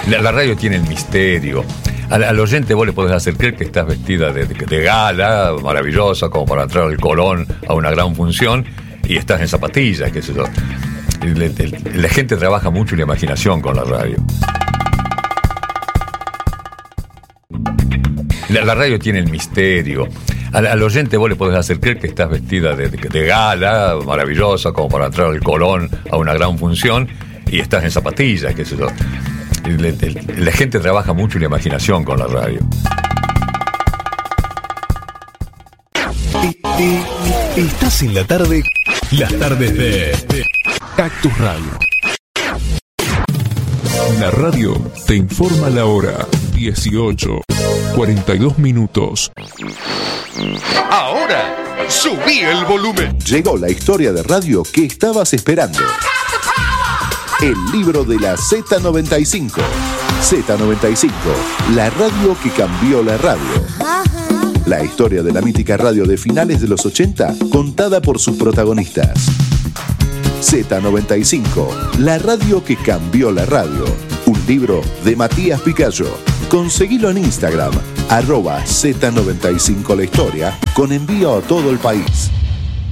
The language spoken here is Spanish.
La radio tiene el misterio. Al oyente vos le podés hacer creer que estás vestida de gala, maravillosa, como para entrar al Colón a una gran función, y estás en zapatillas, qué sé yo. La gente trabaja mucho la imaginación con la radio. La radio tiene el misterio. Al oyente vos le podés hacer creer que estás vestida de gala, maravillosa, como para entrar al Colón a una gran función, y estás en zapatillas, qué sé yo. La gente trabaja mucho la imaginación con la radio. Estás en la tarde, las tardes de Cactus Radio. La radio te informa la hora 18:42. Ahora, subí el volumen. Llegó la historia de radio que estabas esperando. El libro de la Z95. Z95, la radio que cambió la radio. La historia de la mítica radio de finales de los 80, contada por sus protagonistas. Z95, la radio que cambió la radio. Un libro de Matías Picayo. Conseguilo en Instagram, @Z95 la historia, con envío a todo el país.